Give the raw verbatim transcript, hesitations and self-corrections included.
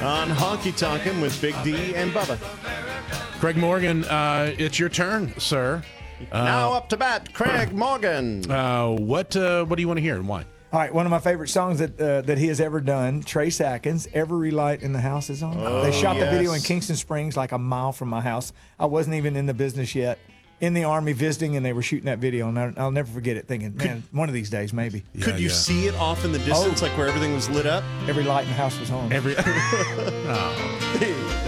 on Honky Tonkin' with Big D and Bubba. Craig Morgan, uh, it's your turn, sir. Uh, now up to bat, Craig Morgan. Uh, what uh, what do you want to hear and why? All right, one of my favorite songs that uh, that he has ever done, Trace Atkins, Every Light in the House is On. Oh, they shot yes. the video in Kingston Springs, like a mile from my house. I wasn't even in the business yet. In the Army visiting, and they were shooting that video, and I, I'll never forget it, thinking, man, could, one of these days, maybe. Could yeah, you yeah. see it off in the distance, Oh. like where everything was lit up? Every light in the house was on. Every. oh.